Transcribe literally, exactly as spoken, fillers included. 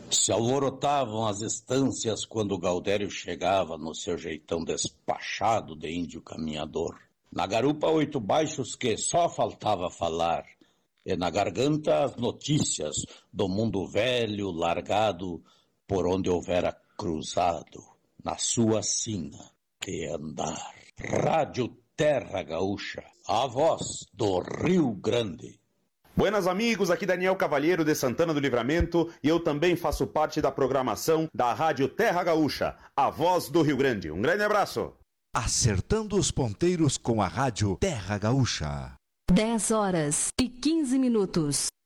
Se alvorotavam as estâncias quando Gaudério chegava no seu jeitão despachado de índio caminhador. Na garupa oito baixos que só faltava falar, e na garganta as notícias do mundo velho largado por onde houvera cruzado, na sua sina de andar. Rádio Terra Gaúcha, a voz do Rio Grande. Buenas amigos, aqui Daniel Cavalheiro de Santana do Livramento e eu também faço parte da programação da Rádio Terra Gaúcha, a voz do Rio Grande. Um grande abraço. Acertando os ponteiros com a Rádio Terra Gaúcha. dez horas e quinze minutos.